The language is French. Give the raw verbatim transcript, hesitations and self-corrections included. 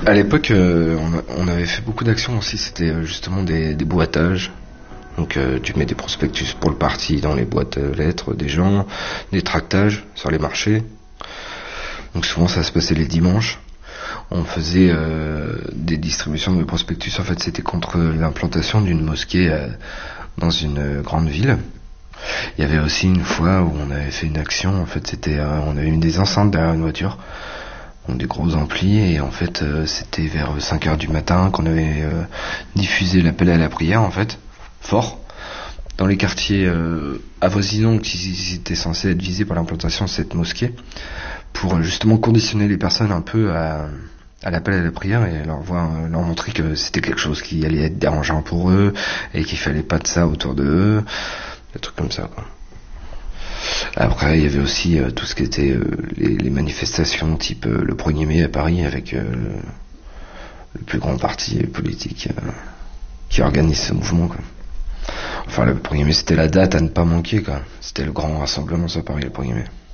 À l'époque, euh, on, a- on avait fait beaucoup d'actions aussi. C'était euh, justement des, des boîtages. Donc euh, tu mets des prospectus pour le parti dans les boîtes euh, lettres des gens, des tractages sur les marchés. Donc souvent ça se passait les dimanches. On faisait euh, des distributions de prospectus. En fait, c'était contre l'implantation d'une mosquée euh, dans une euh, grande ville. Il y avait aussi une fois où on avait fait une action. En fait, c'était, euh, on avait mis des enceintes derrière une voiture, donc des gros amplis. Et en fait, euh, c'était vers cinq heures du matin qu'on avait euh, diffusé l'appel à la prière. En fait, fort dans les quartiers euh, avoisinants qui étaient censés être visés par l'implantation de cette mosquée, pour justement conditionner les personnes un peu à, à l'appel à la prière et leur, voir, leur montrer que c'était quelque chose qui allait être dérangeant pour eux et qu'il fallait pas de ça autour d'eux, des trucs comme ça, quoi. Après, il y avait aussi euh, tout ce qui était euh, les, les manifestations type euh, le premier mai à Paris, avec euh, le plus grand parti politique euh, qui organise ce mouvement, quoi. Enfin, le premier mai, c'était la date à ne pas manquer, quoi. C'était le grand rassemblement sur Paris, le premier mai.